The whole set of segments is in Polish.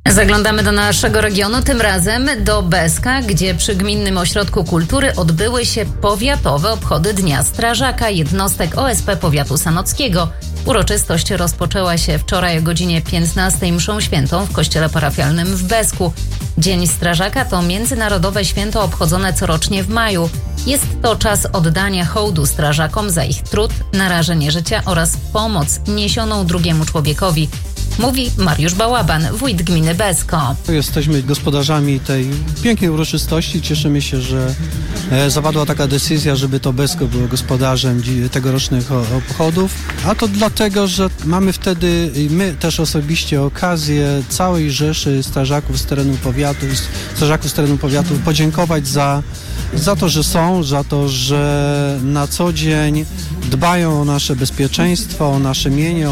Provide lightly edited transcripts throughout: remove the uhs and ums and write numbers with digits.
Zaglądamy do naszego regionu, tym razem do Beska, gdzie przy Gminnym Ośrodku Kultury odbyły się powiatowe obchody Dnia Strażaka jednostek OSP Powiatu Sanockiego. Uroczystość rozpoczęła się wczoraj o godzinie 15 mszą świętą w kościele parafialnym w Besku. Dzień Strażaka to międzynarodowe święto obchodzone corocznie w maju. Jest to czas oddania hołdu strażakom za ich trud, narażenie życia oraz pomoc niesioną drugiemu człowiekowi. Mówi Mariusz Bałaban, wójt gminy Besko. Jesteśmy gospodarzami tej pięknej uroczystości. Cieszymy się, że zapadła taka decyzja, żeby to Besko było gospodarzem tegorocznych obchodów. A to dlatego, że mamy wtedy my też osobiście okazję całej rzeszy strażaków z terenu powiatu podziękować za to, że są, za to, że na co dzień dbają o nasze bezpieczeństwo, o nasze mienie,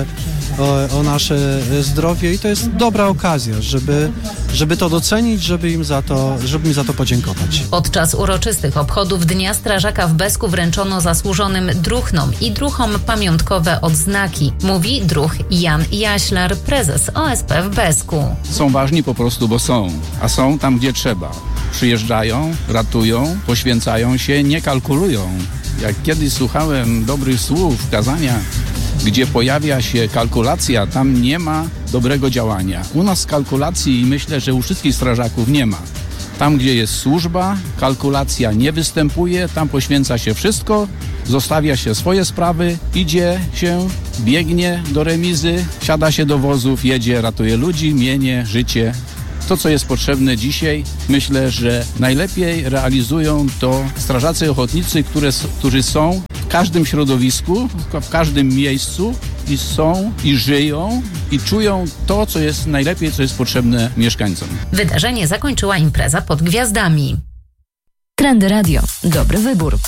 o nasze zdrowie i to jest dobra okazja, żeby to docenić, żeby im za to podziękować. Podczas uroczystych obchodów Dnia Strażaka w Besku wręczono zasłużonym druhnom i druhom pamiątkowe odznaki, mówi druh Jan Jaślar, prezes OSP w Besku. Są ważni po prostu, bo są, a są tam, gdzie trzeba. Przyjeżdżają, ratują, poświęcają się, nie kalkulują. Jak kiedyś słuchałem dobrych słów, kazania, gdzie pojawia się kalkulacja, tam nie ma dobrego działania. U nas kalkulacji, myślę, że u wszystkich strażaków nie ma. Tam, gdzie jest służba, kalkulacja nie występuje, tam poświęca się wszystko, zostawia się swoje sprawy, idzie się, biegnie do remizy, siada się do wozów, jedzie, ratuje ludzi, mienie, życie. To, co jest potrzebne dzisiaj, myślę, że najlepiej realizują to strażacy ochotnicy, którzy są w każdym środowisku, w każdym miejscu i są, i żyją, i czują to, co jest najlepiej, co jest potrzebne mieszkańcom. Wydarzenie zakończyła impreza pod gwiazdami. Trendy Radio. Dobry wybór.